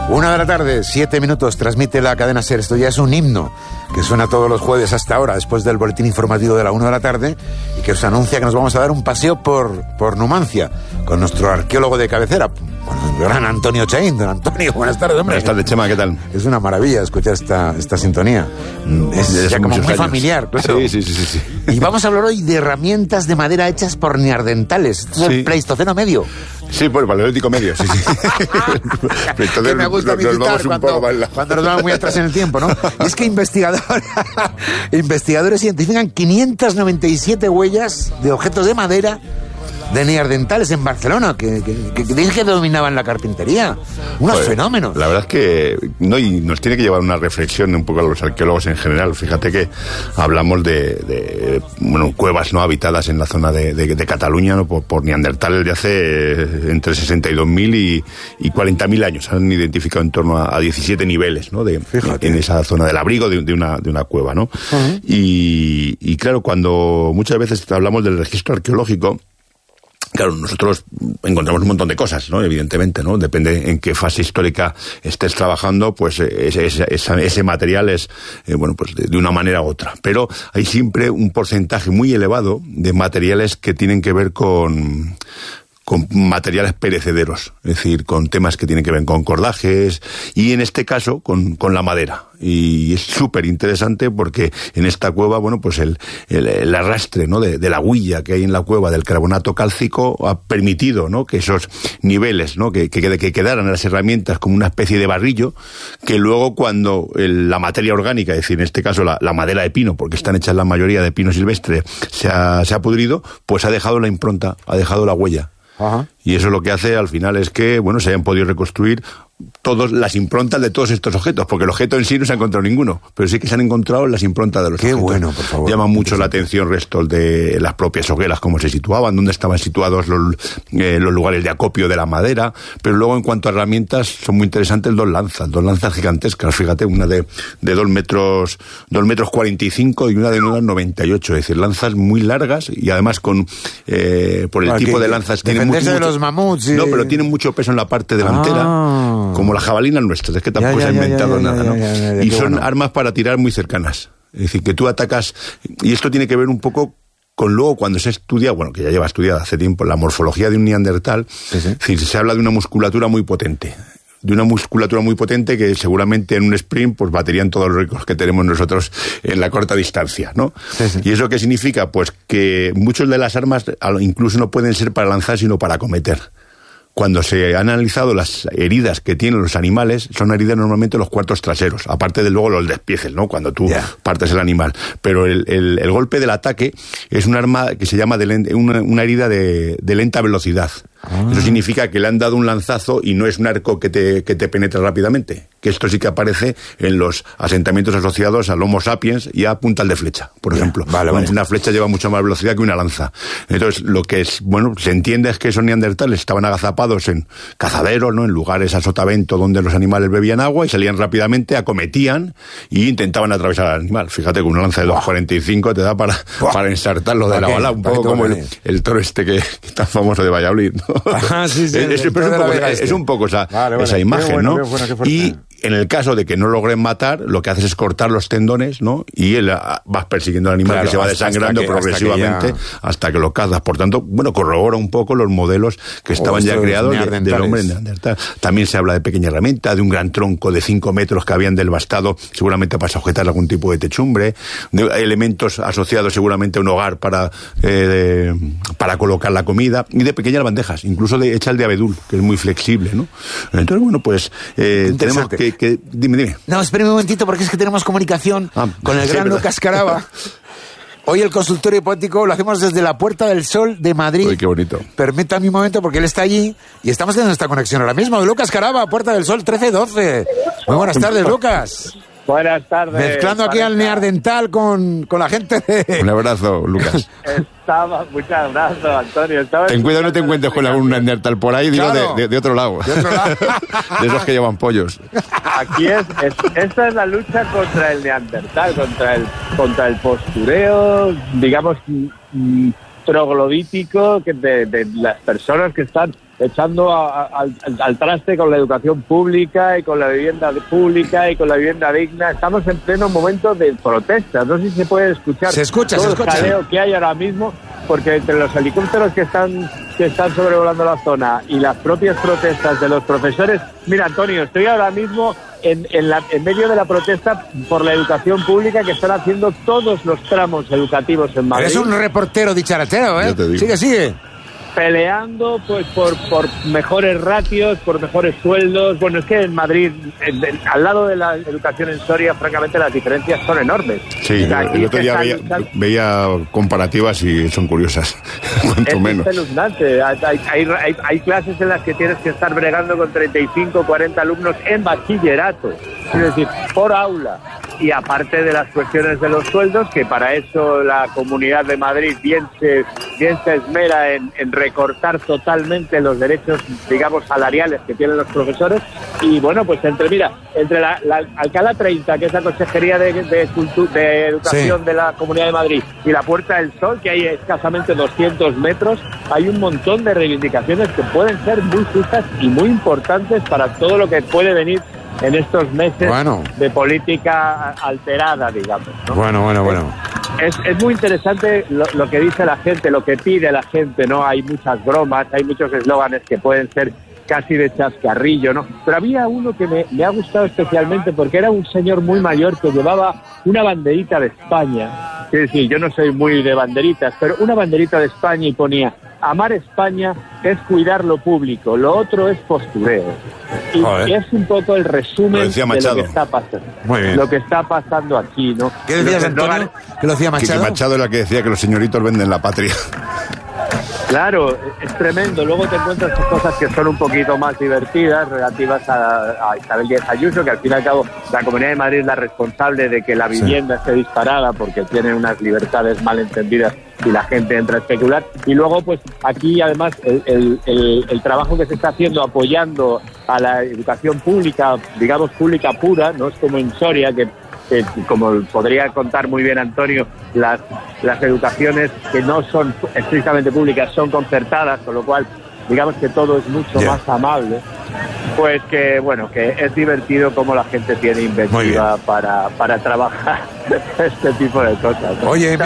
1:00 7 transmite la cadena SER. Esto ya es un himno que suena todos los jueves hasta ahora, después del boletín informativo de la 1:00, y que os anuncia que nos vamos a dar un paseo por Numancia con nuestro arqueólogo de cabecera, el gran Antonio Chaín. Don Antonio, buenas tardes, hombre. Buenas tardes, Chema, ¿qué tal? Es una maravilla escuchar esta sintonía. Es ya como muy familiar, claro. Sí. Y vamos a hablar hoy de herramientas de madera hechas por neandertales. Esto es el Pleistoceno medio. Sí, por el Paleolítico medio, sí. Que me gusta visitar cuando nos vamos muy atrás en el tiempo, ¿no? Y es que investigadores identifican 597 huellas de objetos de madera de neandertales en Barcelona, que dicen que dominaban la carpintería. Unos fenómenos. La verdad es que y nos tiene que llevar una reflexión un poco a los arqueólogos en general. Fíjate que hablamos de cuevas no habitadas en la zona de Cataluña, ¿no? por neandertales de hace entre 62.000 y 40.000 años. Han identificado en torno a 17 niveles, ¿no? En esa zona del abrigo de una cueva, ¿no? Uh-huh. Y claro, cuando muchas veces hablamos del registro arqueológico, claro, nosotros encontramos un montón de cosas, ¿no? Evidentemente, ¿no? Depende en qué fase histórica estés trabajando, pues ese material es, pues de una manera u otra. Pero hay siempre un porcentaje muy elevado de materiales que tienen que ver con materiales perecederos, es decir, con temas que tienen que ver con cordajes y en este caso con la madera. Y es súper interesante porque en esta cueva, pues el arrastre, ¿no? de la huilla que hay en la cueva del carbonato cálcico ha permitido, ¿no? que esos niveles, ¿no? que quedaran en las herramientas como una especie de barrillo, que luego cuando la materia orgánica, es decir, en este caso la madera de pino, porque están hechas la mayoría de pino silvestre, se ha pudrido, pues ha dejado la impronta, ha dejado la huella. Ajá. Y eso lo que hace al final es que, se hayan podido reconstruir todas las improntas de todos estos objetos, porque el objeto en sí no se ha encontrado ninguno, pero sí que se han encontrado las improntas de los objetos. Qué bueno, por favor. Llama mucho la atención restos de las propias hogueras, cómo se situaban, dónde estaban situados los lugares de acopio de la madera, pero luego en cuanto a herramientas son muy interesantes dos lanzas gigantescas, fíjate, una de 2 metros 45 y una de 98, es decir, lanzas muy largas y además por el tipo de lanzas tienen mucho, de los mamuts. No, pero tienen mucho peso en la parte delantera. Como las jabalinas nuestras, es que tampoco se ha inventado nada, ¿no? Y son armas para tirar muy cercanas. Es decir, que tú atacas, y esto tiene que ver un poco con luego cuando se estudia, que ya lleva estudiada hace tiempo, la morfología de un neandertal. Sí. Es decir, se habla de una musculatura muy potente. Que seguramente en un sprint pues baterían todos los récords que tenemos nosotros en la corta distancia, ¿no? Sí. ¿Y eso qué significa? Pues que muchas de las armas incluso no pueden ser para lanzar, sino para acometer. Cuando se han analizado las heridas que tienen los animales, son heridas normalmente los cuartos traseros, aparte de luego los despieces, ¿no? Cuando tú partes el animal. Pero el golpe del ataque es un arma que se llama una herida de lenta velocidad. Eso significa que le han dado un lanzazo y no es un arco que te penetra rápidamente. Que esto sí que aparece en los asentamientos asociados al Homo sapiens y a puntal de flecha, por ejemplo. Vale. Una flecha lleva mucha más velocidad que una lanza. Entonces, lo que se entiende es que esos neandertales estaban agazapados en cazaderos, ¿no? En lugares a sotavento donde los animales bebían agua y salían rápidamente, acometían e intentaban atravesar al animal. Fíjate que una lanza de 2,45 te da para ensartarlo de la bala, un poco como el toro que tan famoso de Valladolid, ¿no? Ajá, sí, es un poco esa imagen, ¿no? Y en el caso de que no logren matar, lo que haces es cortar los tendones, ¿no? Y vas persiguiendo al animal, que se va desangrando progresivamente hasta que lo cazas. Por tanto, corrobora un poco los modelos que estaban ya creados del hombre neandertal. También se habla de pequeña herramienta, de un gran tronco de 5 metros que habían devastado, seguramente para sujetar algún tipo de techumbre, de elementos asociados seguramente a un hogar para colocar la comida, y de pequeñas bandejas, incluso hechas de abedul, que es muy flexible, ¿no? Entonces, tenemos que... Dime. No, espérame un momentito, porque es que tenemos comunicación con el gran Lucas Carava. Hoy el consultorio hipótico lo hacemos desde la Puerta del Sol de Madrid. Uy, qué bonito. Permítame un momento, porque él está allí y estamos teniendo esta conexión ahora mismo. Lucas Carava, Puerta del Sol 1312. Muy buenas tardes, Lucas. Buenas tardes. Mezclando aquí al neandertal con la gente de... Un abrazo, Lucas. Muchas gracias, Antonio. Ten cuidado, no te encuentres con algún neandertal por ahí, claro. De otro lado. De otro lado. De esos que llevan pollos. Aquí esta es la lucha contra el neandertal, contra el postureo, digamos, troglodítico de las personas que están echando al traste con la educación pública y con la vivienda pública y con la vivienda digna. Estamos en pleno momento de protestas. No sé si se puede escuchar. Se escucha. El jaleo que hay ahora mismo, porque entre los helicópteros que están sobrevolando la zona y las propias protestas de los profesores. Mira, Antonio, estoy ahora mismo en medio de la protesta por la educación pública que están haciendo todos los tramos educativos en Madrid. Es un reportero dicharachero, ¿eh? Sigue. Peleando pues por mejores ratios, por mejores sueldos. Bueno, es que en Madrid, al lado de la educación en Soria, francamente las diferencias son enormes. Sí, el otro día veía comparativas y son curiosas, cuanto menos. Es espeluznante. Hay clases en las que tienes que estar bregando con 35, 40 alumnos en bachillerato, es decir, por aula. Y aparte de las cuestiones de los sueldos, que para eso la Comunidad de Madrid bien se esmera en recortar totalmente los derechos, digamos, salariales que tienen los profesores. Y bueno, pues entre la Alcalá 30, que es la Consejería de Educación de la Comunidad de Madrid, y la Puerta del Sol, que hay escasamente 200 metros, hay un montón de reivindicaciones que pueden ser muy justas y muy importantes para todo lo que puede venir en estos meses de política alterada, digamos, ¿no? Bueno. Es muy interesante lo que dice la gente, lo que pide la gente, ¿no? Hay muchas bromas, hay muchos eslóganes que pueden ser casi de chascarrillo, ¿no? Pero había uno que me ha gustado especialmente porque era un señor muy mayor que llevaba una banderita de España. Es decir, yo no soy muy de banderitas, pero una banderita de España y ponía: amar España es cuidar lo público, lo otro es postureo. Y es un poco el resumen de lo que está pasando. Muy bien. Lo que está pasando aquí, ¿no? ¿Qué decías, Antonio? ¿Qué lo decía Machado? Que Machado era el que decía que los señoritos venden la patria. Claro, es tremendo. Luego te encuentras cosas que son un poquito más divertidas, relativas a Isabel Díaz Ayuso, que al fin y al cabo la Comunidad de Madrid es la responsable de que la vivienda esté disparada porque tiene unas libertades mal entendidas y la gente entra a especular. Y luego, pues aquí además el trabajo que se está haciendo apoyando a la educación pública, digamos pública pura, no es como en Soria, que como podría contar muy bien Antonio, las educaciones que no son estrictamente públicas son concertadas, con lo cual digamos que todo es mucho más amable. Pues que bueno, que es divertido como la gente tiene inventiva para trabajar este tipo de cosas, ¿no? Oye,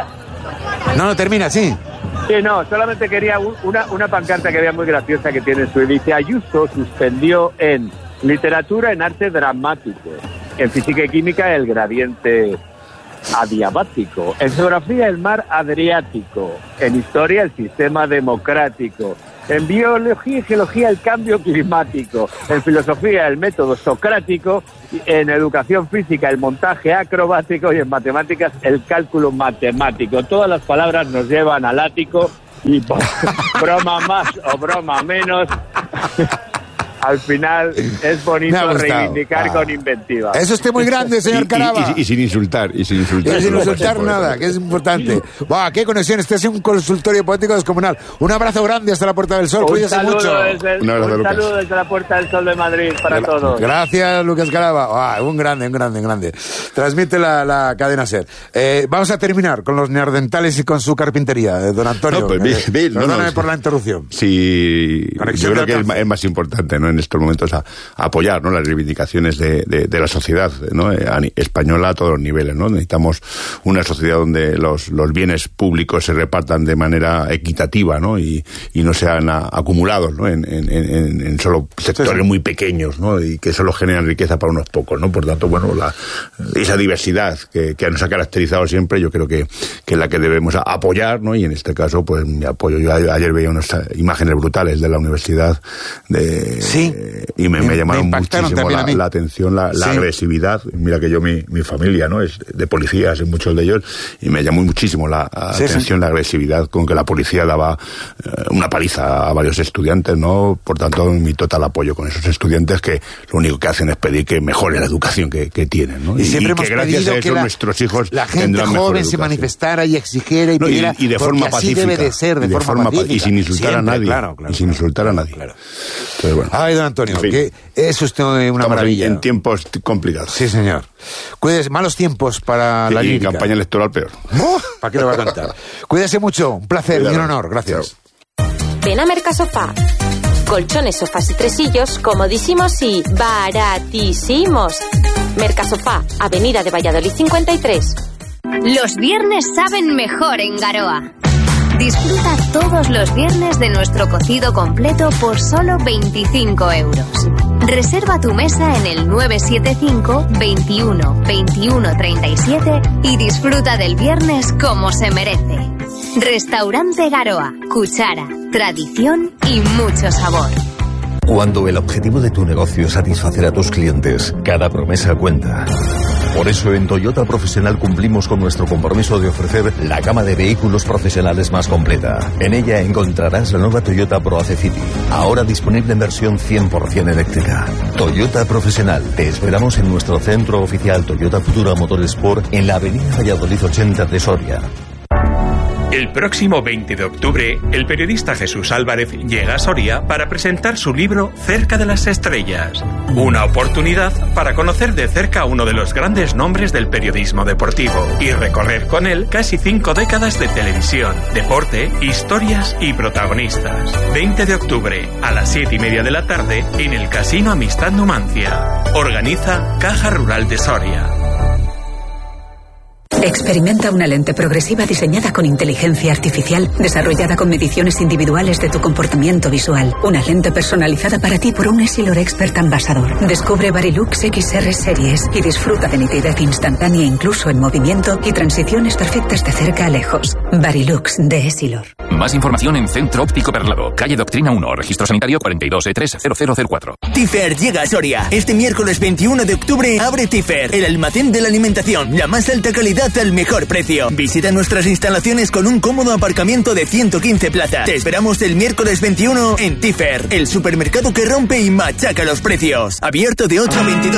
No, termina, sí. Sí, no, solamente quería una pancarta que había muy graciosa que tiene su dice: Ayuso suspendió en literatura en arte dramático, en física y química el gradiente adiabático, en geografía el mar Adriático, en historia el sistema democrático, en biología y geología el cambio climático, en filosofía el método socrático, en educación física el montaje acrobático y en matemáticas el cálculo matemático. Todas las palabras nos llevan al ático y broma más o broma menos. Al final es bonito reivindicar con inventiva. Eso esté muy grande, señor Carava. Y sin insultar. Y sin insultar nada, que es importante. ¡Buah, qué conexión! Este es un consultorio político descomunal. Un abrazo grande hasta la Puerta del Sol. Cuídese mucho. Un saludo desde la Puerta del Sol de Madrid para todos. Gracias, Lucas Carava. Un grande. Transmite la cadena SER. Vamos a terminar con los neandertales y con su carpintería, don Antonio. No, pues, perdóname por la interrupción. Sí, yo creo que es más importante, ¿no?, en estos momentos a apoyar, ¿no?, las reivindicaciones de la sociedad, ¿no?, española a todos los niveles, ¿no? Necesitamos una sociedad donde los bienes públicos se repartan de manera equitativa, ¿no?, y no sean acumulados, ¿no?, en solo sectores muy pequeños, ¿no?, y que solo generan riqueza para unos pocos, ¿no? Por tanto, bueno, esa diversidad que nos ha caracterizado siempre, yo creo que es la que debemos apoyar, ¿no? Y en este caso, pues mi apoyo. Yo ayer veía unas imágenes brutales de la universidad y me llamaron muchísimo la atención, la agresividad. Mira que yo, mi familia, ¿no?, es de policías, en muchos de ellos, y me llamó muchísimo la atención la agresividad con que la policía daba una paliza a varios estudiantes, ¿no? Por tanto, mi total apoyo con esos estudiantes que lo único que hacen es pedir que mejore la educación que tienen, ¿no? Y siempre hemos que gracias a eso nuestros hijos la gente joven se manifestara y exigiera y pidiera, y de forma pacífica, debe de ser, de forma pacífica, y sin insultar a nadie, y sin insultar a nadie. Entonces, bueno. Ay, don Antonio, que es usted una maravilla. En tiempos complicados. Sí, señor. Cuídese, malos tiempos para la lírica. Y campaña electoral peor. ¿Para qué lo va a contar? Cuídese mucho, un placer y un honor. Gracias. Chao. Ven a Mercasofá. Colchones, sofás y tresillos comodísimos y baratísimos. Mercasofá, Avenida de Valladolid 53. Los viernes saben mejor en Garoa. Disfruta todos los viernes de nuestro cocido completo por solo 25 euros. Reserva tu mesa en el 975 21 21 37 y disfruta del viernes como se merece. Restaurante Garoa, cuchara, tradición y mucho sabor. Cuando el objetivo de tu negocio es satisfacer a tus clientes, cada promesa cuenta. Por eso en Toyota Profesional cumplimos con nuestro compromiso de ofrecer la gama de vehículos profesionales más completa. En ella encontrarás la nueva Toyota Proace City, ahora disponible en versión 100% eléctrica. Toyota Profesional, te esperamos en nuestro centro oficial Toyota Futura Motorsport en la avenida Valladolid 80 de Soria. El próximo 20 de octubre, el periodista Jesús Álvarez llega a Soria para presentar su libro Cerca de las Estrellas. Una oportunidad para conocer de cerca a uno de los grandes nombres del periodismo deportivo y recorrer con él casi 5 décadas de televisión, deporte, historias y protagonistas. 20 de octubre, a las 7:30 de la tarde, en el Casino Amistad Numancia. Organiza Caja Rural de Soria. Experimenta una lente progresiva diseñada con inteligencia artificial, desarrollada con mediciones individuales de tu comportamiento visual. Una lente personalizada para ti por un Essilor Expert Ambassador. Descubre Varilux XR Series y disfruta de nitidez instantánea incluso en movimiento y transiciones perfectas de cerca a lejos. Varilux de Essilor. Más información en Centro Óptico Perlado, calle Doctrina 1, registro sanitario 42E30004. Tifer llega a Soria. Este miércoles 21 de octubre abre Tifer, el almacén de la alimentación, la más alta calidad al mejor precio. Visita nuestras instalaciones con un cómodo aparcamiento de 115 plazas. Te esperamos el miércoles 21 en Tifer, el supermercado que rompe y machaca los precios. Abierto de 8 a 22.